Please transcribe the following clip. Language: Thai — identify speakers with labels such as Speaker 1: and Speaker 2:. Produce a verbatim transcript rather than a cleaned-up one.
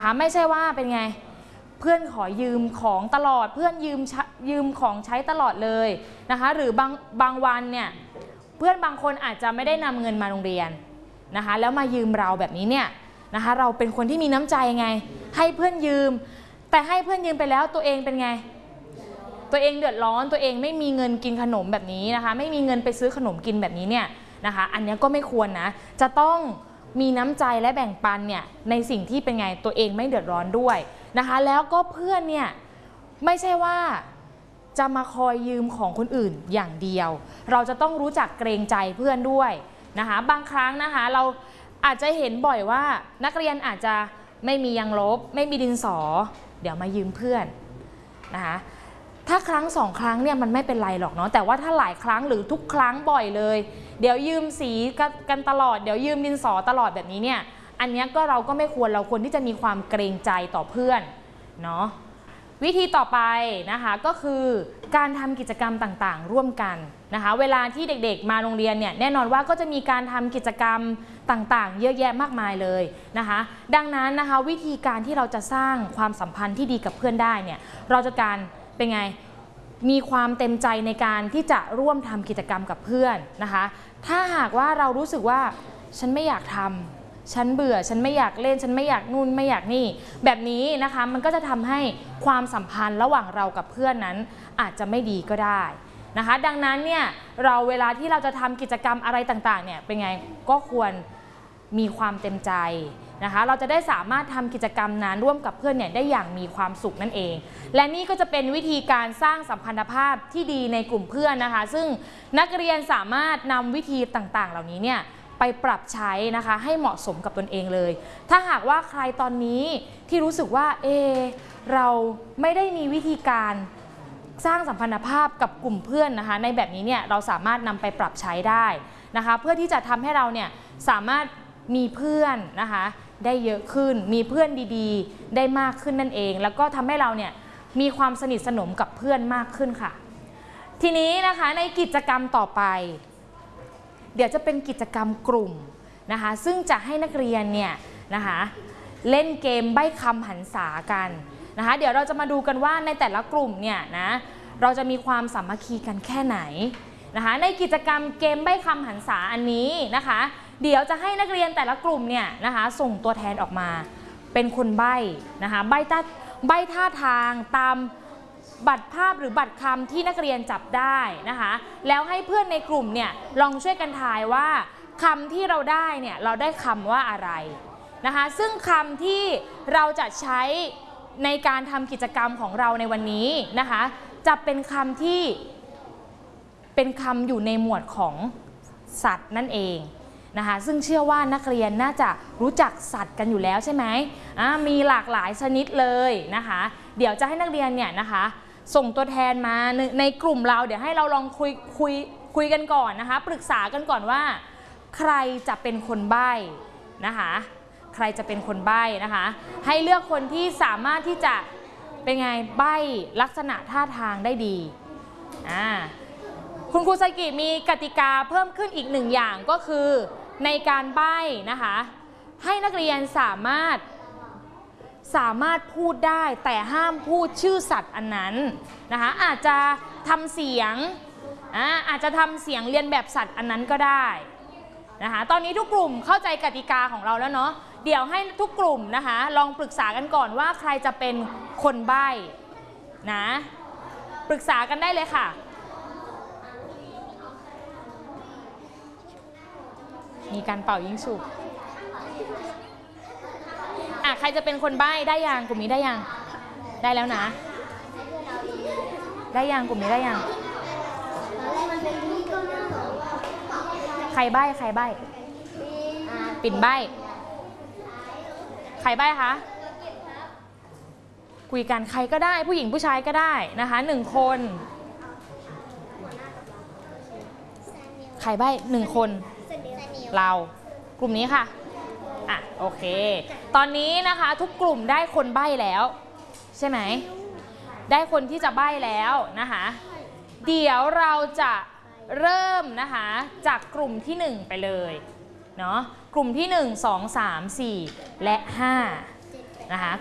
Speaker 1: ไม่ใช่ว่าเป็นไงเพื่อนขอยืมของตลอดเพื่อนยืมยืมของใช้ตลอดเลยนะคะหรือบางบางวันเนี่ยเพื่อนบางคนอาจจะไม่ได้นำเงินมาโรงเรียนนะคะแล้วมายืมเราแบบนี้เนี่ยนะคะเราเป็นคนที่มีน้ำใจไงให้เพื่อนยืมแต่ให้เพื่อนยืมไปแล้วตัวเองเป็นไงตัวเองเดือดร้อนตัวเองไม่มีเงินกินขนมแบบนี้นะคะไม่มีเงินไปซื้อขนมกินแบบนี้เนี่ยนะคะอันนี้ก็ไม่ควรนะจะต้องมีน้ำใจและแบ่งปันเนี่ยในสิ่งที่เป็นไงตัวเองไม่เดือดร้อนด้วยนะคะแล้วก็เพื่อนเนี่ยไม่ใช่ว่าจะมาคอยยืมของคนอื่นอย่างเดียวเราจะต้องรู้จักเกรงใจเพื่อนด้วยนะคะบางครั้งนะคะเราอาจจะเห็นบ่อยว่านักเรียนอาจจะไม่มียางลบไม่มีดินสอเดี๋ยวมายืมเพื่อนนะคะถ้าครั้งสองครั้งเนี่ยมันไม่เป็นไรหรอกเนาะแต่ว่าถ้าหลายครั้งหรือทุกครั้งบ่อยเลยเดี๋ยวยืมสีกันตลอดเดี๋ยวยืมดินสอตลอดแบบนี้เนี่ยอันนี้ก็เราก็ไม่ควรเราควรที่จะมีความเกรงใจต่อเพื่อนเนาะวิธีต่อไปนะคะก็คือการทำกิจกรรมต่างๆร่วมกันนะคะเวลาที่เด็กๆมาโรงเรียนเนี่ยแน่นอนว่าก็จะมีการทำกิจกรรมต่างๆเยอะแยะมากมายเลยนะคะดังนั้นนะคะวิธีการที่เราจะสร้างความสัมพันธ์ที่ดีกับเพื่อนได้เนี่ยเราจะการเป็นไงมีความเต็มใจในการที่จะร่วมทำกิจกรรมกับเพื่อนนะคะถ้าหากว่าเรารู้สึกว่าฉันไม่อยากทำฉันเบื่อฉันไม่อยากเล่นฉันไม่อยากนู่นไม่อยากนี่แบบนี้นะคะมันก็จะทำให้ความสัมพันธ์ระหว่างเรากับเพื่อนนั้นอาจจะไม่ดีก็ได้นะคะดังนั้นเนี่ยเราเวลาที่เราจะทำกิจกรรมอะไรต่างๆเนี่ยเป็นไงก็ควรมีความเต็มใจนะคะเราจะได้สามารถทำกิจกรรมนั้นร่วมกับเพื่อนเนี่ยได้อย่างมีความสุขนั่นเองและนี่ก็จะเป็นวิธีการสร้างสัมพันธภาพที่ดีในกลุ่มเพื่อนนะคะซึ่งนักเรียนสามารถนำวิธีต่างๆเหล่านี้เนี่ยไปปรับใช้นะคะให้เหมาะสมกับตนเองเลยถ้าหากว่าใครตอนนี้ที่รู้สึกว่าเอเราไม่ได้มีวิธีการสร้างสัมพันธภาพกับกลุ่มเพื่อนนะคะในแบบนี้เนี่ยเราสามารถนำไปปรับใช้ได้นะคะเพื่อที่จะทำให้เราเนี่ยสามารถมีเพื่อนนะคะได้เยอะขึ้นมีเพื่อนดีๆได้มากขึ้นนั่นเองแล้วก็ทำให้เราเนี่ยมีความสนิทสนมกับเพื่อนมากขึ้นค่ะทีนี้นะคะในกิจกรรมต่อไปเดี๋ยวจะเป็นกิจกรรมกลุ่มนะคะซึ่งจะให้นักเรียนเนี่ยนะคะเล่นเกมใบ้คำหันษากันนะคะเดี๋ยวเราจะมาดูกันว่าในแต่ละกลุ่มเนี่ยนะเราจะมีความสามัคคีกันแค่ไหนนะคะในกิจกรรมเกมใบ้คำหันษาอันนี้นะคะเดี๋ยวจะให้นักเรียนแต่ละกลุ่มเนี่ยนะคะส่งตัวแทนออกมาเป็นคนใบ้นะคะใบ้ท่าใบ้ท่าทางตามบัตรภาพหรือบัตรคำที่นักเรียนจับได้นะคะแล้วให้เพื่อนในกลุ่มเนี่ยลองช่วยกันทายว่าคำที่เราได้เนี่ยเราได้คำว่าอะไรนะคะซึ่งคำที่เราจะใช้ในการทำกิจกรรมของเราในวันนี้นะคะจะเป็นคำที่เป็นคำอยู่ในหมวดของสัตว์นั่นเองนะคะซึ่งเชื่อว่านักเรียนน่าจะรู้จักสัตว์กันอยู่แล้วใช่ไหมมีหลากหลายชนิดเลยนะคะเดี๋ยวจะให้นักเรียนเนี่ยนะคะส่งตัวแทนมาในในกลุ่มเราเดี๋ยวให้เราลองคุยคุยคุยกันก่อนนะคะปรึกษากันก่อนว่าใครจะเป็นคนใบ้นะคะใครจะเป็นคนใบ้นะคะให้เลือกคนที่สามารถที่จะเป็นไงใบ้ลักษณะท่าทางได้ดีอ่าคุณครูไซกิมีกติกาเพิ่มขึ้นอีกหนึ่งอย่างก็คือในการใบ้นะคะให้นักเรียนสามารถสามารถพูดได้แต่ห้ามพูดชื่อสัตว์อันนั้นนะคะอาจจะทำเสียงอ่าอาจจะทำเสียงเรียนแบบสัตว์อันนั้นก็ได้นะคะตอนนี้ทุกกลุ่มเข้าใจกติกาของเราแล้วเนาะเดี๋ยวให้ทุกกลุ่มนะคะลองปรึกษากันก่อนว่าใครจะเป็นคนใบ้นะปรึกษากันได้เลยค่ะมีการเป่ายิงฉุบอ่ะใครจะเป็นคนใบ้ได้ยังกลุ่มนี้ได้ยังได้แล้วนะได้ยังกลุ่มนี้ได้ยังใครใบ้ใครใบ้ปิ่นใบ้ใครใบ้คะคุยกันใครก็ได้ผู้หญิงผู้ชายก็ได้นะคะหนึ่งคนใครใบ้หนึ่งคนเรากลุ่มนี้ค่ะอ่ะโอเคตอนนี้นะคะทุกกลุ่มได้คนใบ้แล้วใช่ไหมได้คนที่จะใบ้แล้วนะคะเดี๋ยวเราจะเริ่มนะคะจากกลุ่มที่หนึ่งไปเลยเนาะกลุ่มที่หนึ่ง สอง สาม สี่และห้านะคะ